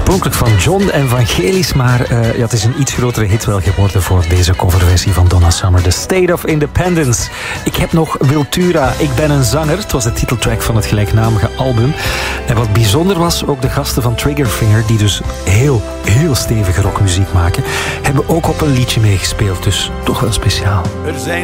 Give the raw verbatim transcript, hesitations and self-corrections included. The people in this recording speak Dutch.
Oorspronkelijk van John Evangelis, maar uh, ja, het is een iets grotere hit wel geworden voor deze coverversie van Donna Summer. The State of Independence. Ik heb nog Wiltura, Ik ben een zanger. Het was de titeltrack van het gelijknamige album. En wat bijzonder was, ook de gasten van Triggerfinger, die dus heel, heel stevige rockmuziek maken, hebben ook op een liedje meegespeeld. Dus toch wel speciaal. Er zijn